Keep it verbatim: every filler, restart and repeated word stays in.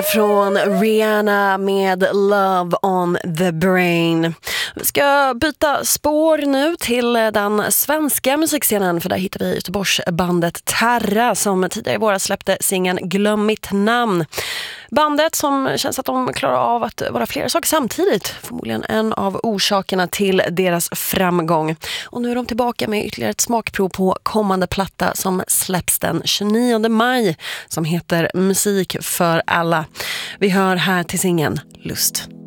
Från Rihanna med Love on the Brain. Vi ska byta spår nu till den svenska musikscenen, för där hittar vi Göteborgsbandet Terra som tidigare i våras släppte singeln Glöm mitt namn. Bandet som känns att de klarar av att vara flera saker samtidigt. Förmodligen en av orsakerna till deras framgång. Och nu är de tillbaka med ytterligare ett smakprov på kommande platta som släpps den tjugonionde maj, som heter Musik för alla. Vi hör här till singeln Lust.